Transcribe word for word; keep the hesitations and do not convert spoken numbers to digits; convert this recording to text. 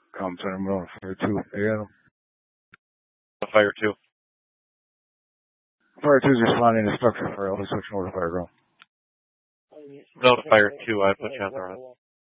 Com Center, Middle Fire two. A M. Fire two. Fire two is responding to structure fire. I'll be switching over to Fire Ground. No, Fire two, I put you on the run.